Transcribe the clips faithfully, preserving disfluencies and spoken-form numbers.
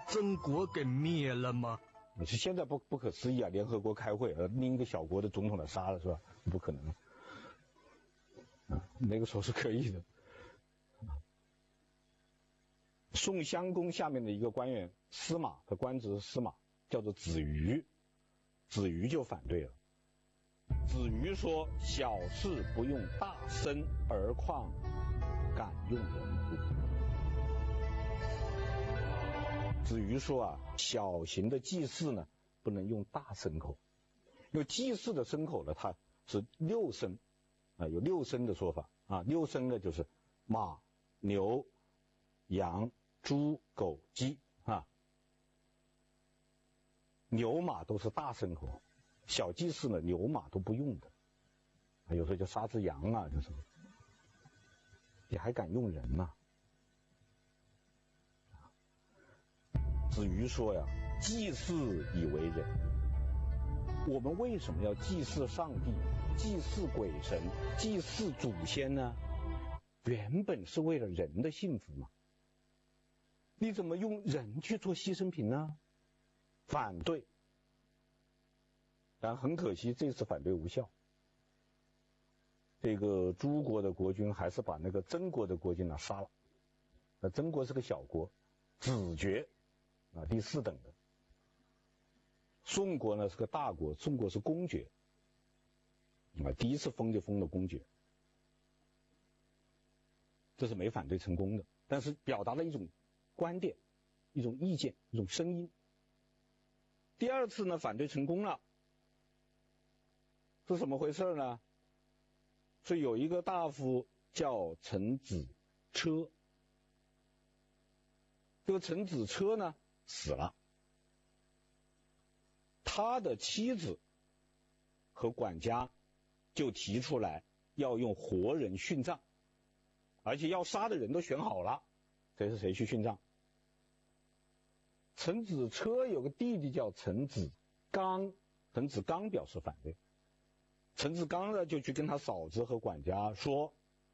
曾国给灭了吗？ 你是现在不不可思议啊！联合国开会，呃，拎一个小国的总统来杀了是吧？不可能。啊，那个时候是可以的。宋襄公下面的一个官员司马，他官职是司马，叫做子瑜，子瑜就反对了。子瑜说：“小事不用大声，而况敢用人乎？”子瑜说啊，小型的祭祀呢，不能用大牲口，因为祭祀的牲口呢，它是六牲啊，有六牲的说法啊，六牲呢就是马、牛、羊、猪、狗、鸡啊，牛马都是大牲口，小祭祀呢牛马都不用的，啊，有时候就杀只羊啊，就是，你还敢用人呐、啊？子瑜说呀，祭祀以为人。我们为什么要祭祀上帝、祭祀鬼神、祭祀祖先呢？原本是为了人的幸福嘛。你怎么用人去做牺牲品呢？反对。但很可惜，这次反对无效。这个朱国的国君还是把那个曾国的国君呢杀了。那曾国是个小国，子爵。啊，第四等的。宋国呢是个大国，宋国是公爵，啊，第一次封就封了公爵，这是没反对成功的，但是表达了一种观点、一种意见、一种声音。第二次呢反对成功了，是怎么回事呢？是有一个大夫叫陈子车，这个陈子车呢死了，他的妻子和管家就提出来要用活人殉葬，而且要杀的人都选好了，谁是谁去殉葬。陈子车有个弟弟叫陈子刚，陈子刚表示反对，陈子刚呢就去跟他嫂子和管家说，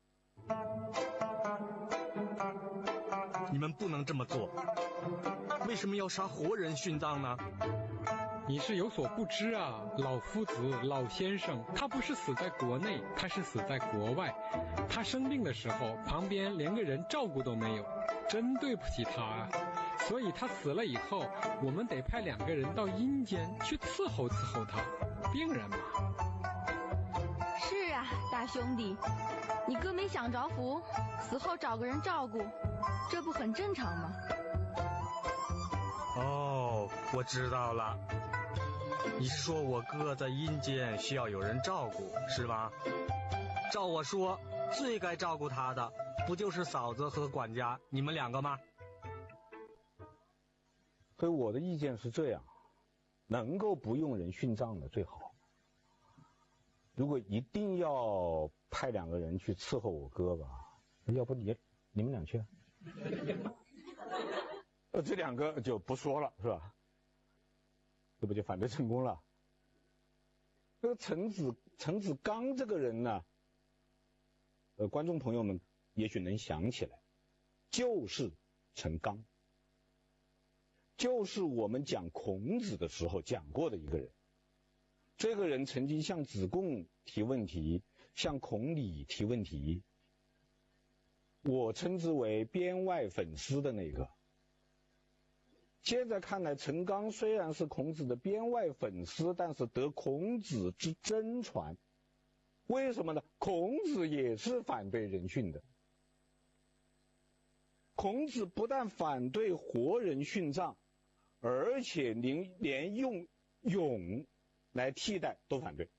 你们不能这么做，为什么要杀活人殉葬呢？ 你是有所不知啊，老夫子、老先生，他不是死在国内，他是死在国外。他生病的时候，旁边连个人照顾都没有，真对不起他啊。所以他死了以后，我们得派两个人到阴间去伺候伺候他，病人嘛。 是啊，大兄弟，你哥没享着福，死后找个人照顾，这不很正常吗？ 哦，我知道了，你是说我哥在阴间需要有人照顾，是吧？照我说，最该照顾他的不就是嫂子和管家你们两个吗？ 所以我的意见是这样，能够不用人殉葬的最好。如果一定要派两个人去伺候我哥吧，要不你你们俩去啊？呃，这两个就不说了，是吧？这不就反对成功了？这个陈子陈子刚这个人呢，呃，观众朋友们也许能想起来，就是陈刚，就是我们讲孔子的时候讲过的一个人。这个人曾经向子贡提问题，向孔鲤提问题，我称之为编外粉丝的那个。现在看来，陈刚虽然是孔子的编外粉丝，但是得孔子之真传。为什么呢？孔子也是反对人殉的。孔子不但反对活人殉葬，而且连连用俑来替代都反对。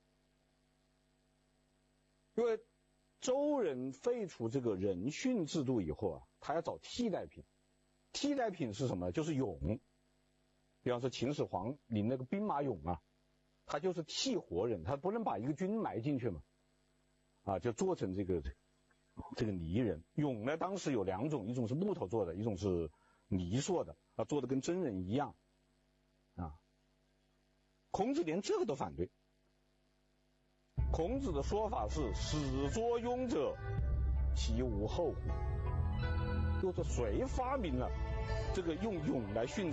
因为周人废除这个人殉制度以后啊，他要找替代品。替代品是什么？就是俑。比方说秦始皇领那个兵马俑啊，他就是替活人，他不能把一个军埋进去嘛，啊，就做成这个这个泥人。俑呢，当时有两种，一种是木头做的，一种是泥塑的，啊，做的跟真人一样，啊。孔子连这个都反对。孔子的说法是：始作俑者，其无后乎？就是谁发明了这个用俑来殉葬？